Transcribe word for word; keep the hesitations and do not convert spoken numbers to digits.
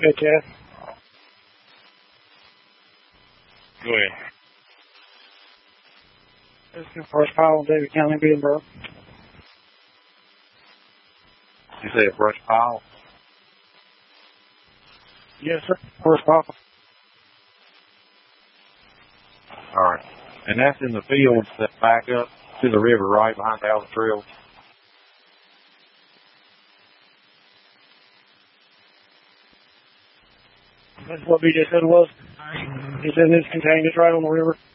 Hey, Chad. Go ahead. This is the first pile in David County being broke. You say a brush pile? Yes, sir. First pile. All right. And that's in the fields that back up to the river, right behind the Allen Trail? That's what B J said it was. He said it's contained. It's right on the river.